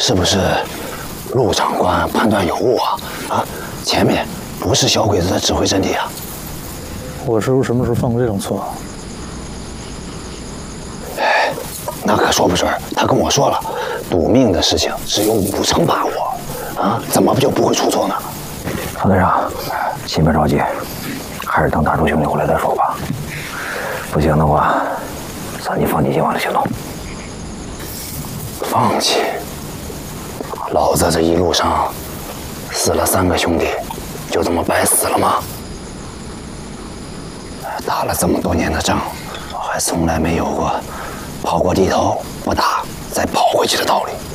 是不是陆长官判断有误啊？啊，前面不是小鬼子在指挥阵地啊！ 我师傅什么时候犯过这种错？ 哎，那可说不准。他跟我说了，赌命的事情只有50%把握，啊，怎么就不会出错呢？ 常队长，先别着急，还是等大柱兄弟回来再说吧。不行的话，咱就放弃今晚的行动。 放弃？老子这一路上死了3个兄弟，就这么白死了吗？打了这么多年的仗，我还从来没有过跑过地头不打再跑回去的道理。